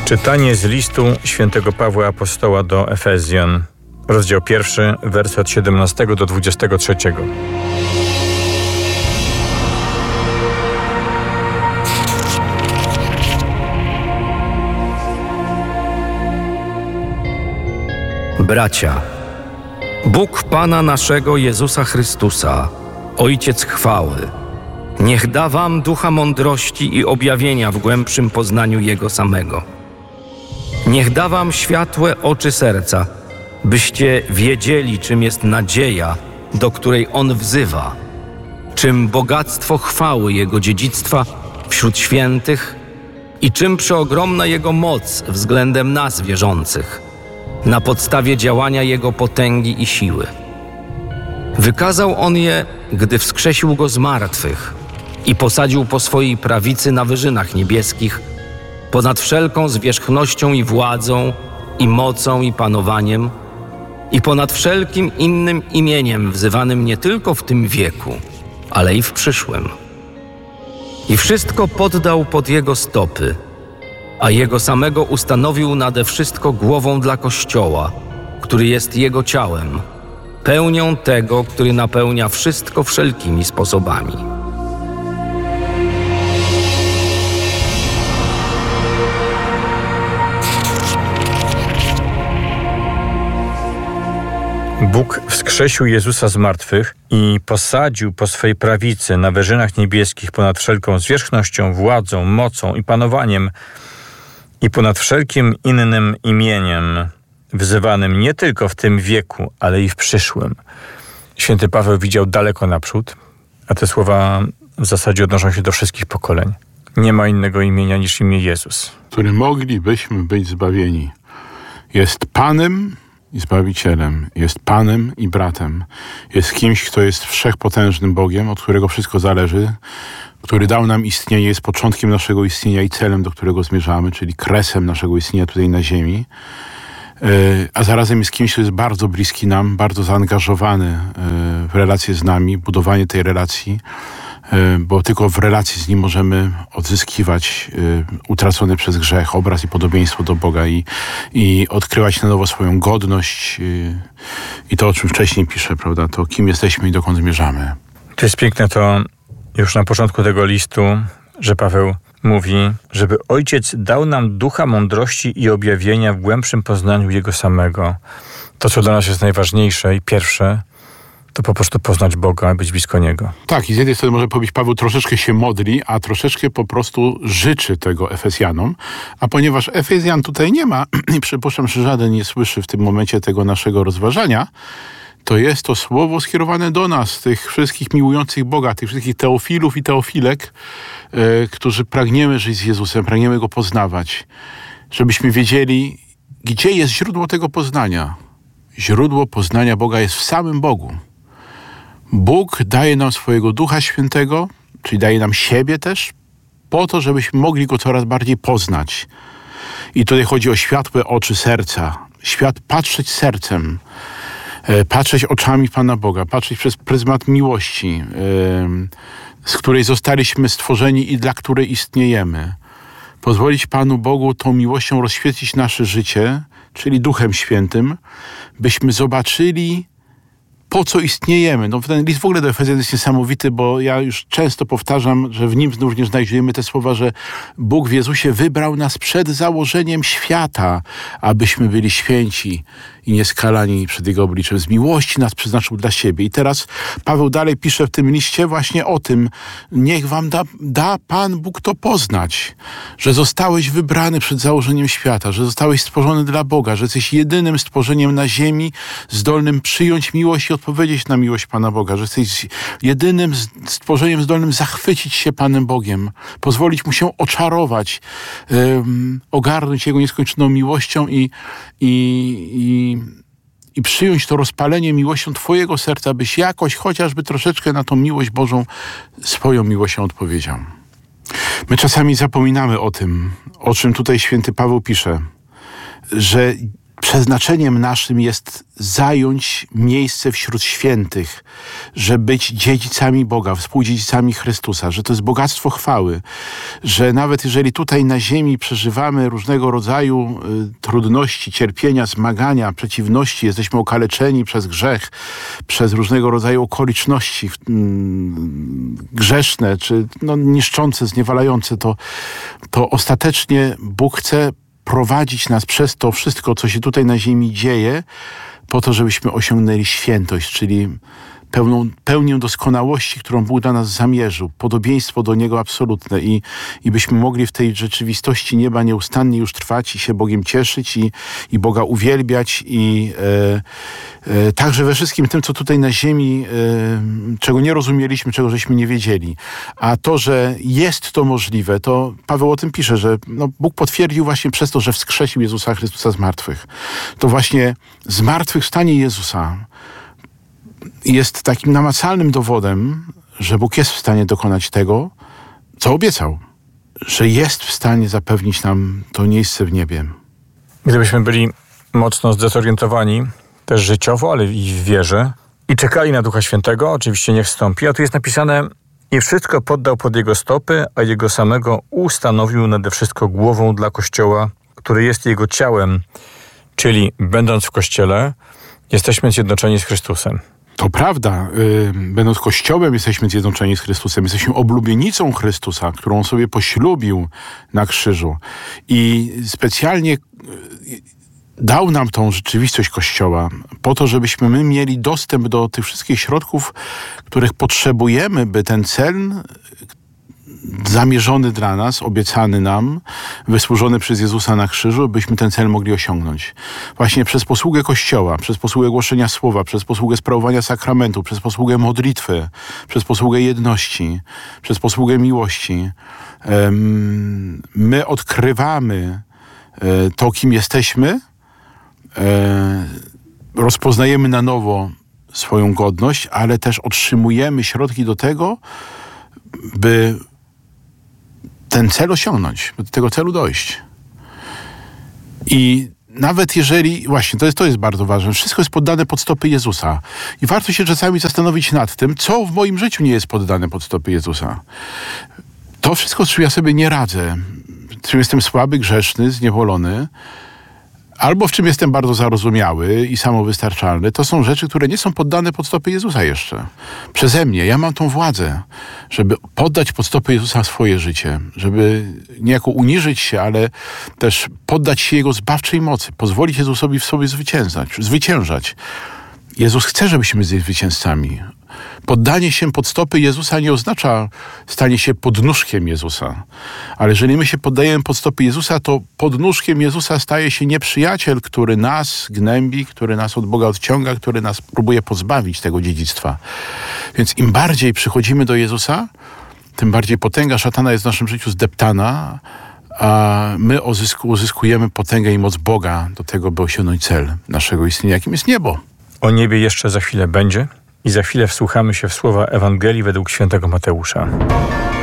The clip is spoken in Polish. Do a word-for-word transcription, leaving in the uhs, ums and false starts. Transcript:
Czytanie z listu świętego Pawła Apostoła do Efezjan, rozdział pierwszy, wersy od siedemnastego do dwudziestego trzeciego. Bracia, Bóg Pana naszego Jezusa Chrystusa, Ojciec chwały, niech da wam ducha mądrości i objawienia w głębszym poznaniu Jego samego. Niech da wam światłe oczy serca, byście wiedzieli, czym jest nadzieja, do której On wzywa, czym bogactwo chwały Jego dziedzictwa wśród świętych i czym przeogromna Jego moc względem nas wierzących, na podstawie działania Jego potęgi i siły. Wykazał On je, gdy wskrzesił Go z martwych i posadził po swojej prawicy na wyżynach niebieskich, ponad wszelką zwierzchnością i władzą, i mocą, i panowaniem, i ponad wszelkim innym imieniem wzywanym nie tylko w tym wieku, ale i w przyszłym. I wszystko poddał pod Jego stopy, a Jego samego ustanowił nade wszystko głową dla Kościoła, który jest Jego ciałem, pełnią tego, który napełnia wszystko wszelkimi sposobami. Bóg wskrzesił Jezusa z martwych i posadził po swej prawicy na wyżynach niebieskich ponad wszelką zwierzchnością, władzą, mocą i panowaniem i ponad wszelkim innym imieniem, wzywanym nie tylko w tym wieku, ale i w przyszłym. Święty Paweł widział daleko naprzód, a te słowa w zasadzie odnoszą się do wszystkich pokoleń. Nie ma innego imienia niż imię Jezus, którym moglibyśmy być zbawieni. Jest Panem i Zbawicielem, jest Panem i bratem, jest kimś, kto jest wszechpotężnym Bogiem, od którego wszystko zależy, który dał nam istnienie, jest początkiem naszego istnienia i celem, do którego zmierzamy, czyli kresem naszego istnienia tutaj na ziemi, a zarazem jest kimś, kto jest bardzo bliski nam, bardzo zaangażowany w relacje z nami, budowanie tej relacji, bo tylko w relacji z Nim możemy odzyskiwać utracony przez grzech obraz i podobieństwo do Boga i, i odkrywać na nowo swoją godność i to, o czym wcześniej piszę, prawda, to kim jesteśmy i dokąd zmierzamy. To jest piękne to już na początku tego listu, że Paweł mówi, żeby Ojciec dał nam ducha mądrości i objawienia w głębszym poznaniu Jego samego. To, co dla nas jest najważniejsze i pierwsze, to po prostu poznać Boga, być blisko Niego. Tak, i z jednej strony może powiedzieć, Paweł troszeczkę się modli, a troszeczkę po prostu życzy tego Efezjanom, a ponieważ Efezjan tutaj nie ma i przypuszczam, że żaden nie słyszy w tym momencie tego naszego rozważania, to jest to słowo skierowane do nas, tych wszystkich miłujących Boga, tych wszystkich teofilów i teofilek, yy, którzy pragniemy żyć z Jezusem, pragniemy Go poznawać, żebyśmy wiedzieli, gdzie jest źródło tego poznania. Źródło poznania Boga jest w samym Bogu. Bóg daje nam swojego Ducha Świętego, czyli daje nam siebie też, po to, żebyśmy mogli Go coraz bardziej poznać. I tutaj chodzi o światłe oczy serca. Świat patrzeć sercem, patrzeć oczami Pana Boga, patrzeć przez pryzmat miłości, z której zostaliśmy stworzeni i dla której istniejemy. Pozwolić Panu Bogu tą miłością rozświetlić nasze życie, czyli Duchem Świętym, byśmy zobaczyli, po co istniejemy. No, ten list w ogóle do Efezjan jest niesamowity, bo ja już często powtarzam, że w nim również znajdziemy te słowa, że Bóg w Jezusie wybrał nas przed założeniem świata, abyśmy byli święci i nieskalani przed Jego obliczem. Z miłości nas przeznaczył dla siebie. I teraz Paweł dalej pisze w tym liście właśnie o tym, niech wam da, da Pan Bóg to poznać, że zostałeś wybrany przed założeniem świata, że zostałeś stworzony dla Boga, że jesteś jedynym stworzeniem na ziemi zdolnym przyjąć miłość i odpowiedzieć na miłość Pana Boga, że jesteś jedynym stworzeniem zdolnym zachwycić się Panem Bogiem, pozwolić Mu się oczarować, um, ogarnąć Jego nieskończoną miłością i, i, i, i przyjąć to rozpalenie miłością Twojego serca, byś jakoś chociażby troszeczkę na tą miłość Bożą swoją miłością odpowiedział. My czasami zapominamy o tym, o czym tutaj święty Paweł pisze, że przeznaczeniem naszym jest zająć miejsce wśród świętych, że być dziedzicami Boga, współdziedzicami Chrystusa, że to jest bogactwo chwały, że nawet jeżeli tutaj na ziemi przeżywamy różnego rodzaju y, trudności, cierpienia, zmagania, przeciwności, jesteśmy okaleczeni przez grzech, przez różnego rodzaju okoliczności y, grzeszne, czy no, niszczące, zniewalające, to, to ostatecznie Bóg chce prowadzić nas przez to wszystko, co się tutaj na ziemi dzieje, po to, żebyśmy osiągnęli świętość, czyli pełną, pełnię doskonałości, którą Bóg dla nas zamierzył, podobieństwo do Niego absolutne i, i byśmy mogli w tej rzeczywistości nieba nieustannie już trwać i się Bogiem cieszyć i, i Boga uwielbiać i e, e, także we wszystkim tym, co tutaj na ziemi, e, czego nie rozumieliśmy, czego żeśmy nie wiedzieli. A to, że jest to możliwe, to Paweł o tym pisze, że no, Bóg potwierdził właśnie przez to, że wskrzesił Jezusa Chrystusa z martwych. To właśnie zmartwychwstanie Jezusa jest takim namacalnym dowodem, że Bóg jest w stanie dokonać tego, co obiecał. Że jest w stanie zapewnić nam to miejsce w niebie. Gdybyśmy byli mocno zdezorientowani, też życiowo, ale i w wierze, i czekali na Ducha Świętego, oczywiście niech wstąpi, a tu jest napisane: i wszystko poddał pod Jego stopy, a Jego samego ustanowił nade wszystko głową dla Kościoła, który jest Jego ciałem, czyli będąc w Kościele, jesteśmy zjednoczeni z Chrystusem. To prawda, yy, będąc Kościołem jesteśmy zjednoczeni z Chrystusem, jesteśmy oblubienicą Chrystusa, którą sobie poślubił na krzyżu i specjalnie yy, dał nam tą rzeczywistość Kościoła po to, żebyśmy my mieli dostęp do tych wszystkich środków, których potrzebujemy, by ten cel zamierzony dla nas, obiecany nam, wysłużony przez Jezusa na krzyżu, byśmy ten cel mogli osiągnąć. Właśnie przez posługę Kościoła, przez posługę głoszenia słowa, przez posługę sprawowania sakramentu, przez posługę modlitwy, przez posługę jedności, przez posługę miłości. My odkrywamy to, kim jesteśmy, rozpoznajemy na nowo swoją godność, ale też otrzymujemy środki do tego, by ten cel osiągnąć, by do tego celu dojść. I nawet jeżeli, właśnie, to jest, to jest bardzo ważne, wszystko jest poddane pod stopy Jezusa. I warto się czasami zastanowić nad tym, co w moim życiu nie jest poddane pod stopy Jezusa. To wszystko, z czym ja sobie nie radzę, w czym jestem słaby, grzeszny, zniewolony, albo w czym jestem bardzo zarozumiały i samowystarczalny, to są rzeczy, które nie są poddane pod stopy Jezusa jeszcze. Przeze mnie. Ja mam tą władzę, żeby poddać pod stopy Jezusa swoje życie, żeby niejako uniżyć się, ale też poddać się Jego zbawczej mocy, pozwolić Jezusowi w sobie zwyciężać. zwyciężać. Jezus chce, żebyśmy byli zwycięzcami. Poddanie się pod stopy Jezusa nie oznacza stanie się podnóżkiem Jezusa. Ale jeżeli my się poddajemy pod stopy Jezusa, to podnóżkiem Jezusa staje się nieprzyjaciel, który nas gnębi, który nas od Boga odciąga, który nas próbuje pozbawić tego dziedzictwa. Więc im bardziej przychodzimy do Jezusa, tym bardziej potęga szatana jest w naszym życiu zdeptana, a my uzysku, uzyskujemy potęgę i moc Boga do tego, by osiągnąć cel naszego istnienia, jakim jest niebo. O niebie jeszcze za chwilę będzie i za chwilę wsłuchamy się w słowa Ewangelii według świętego Mateusza.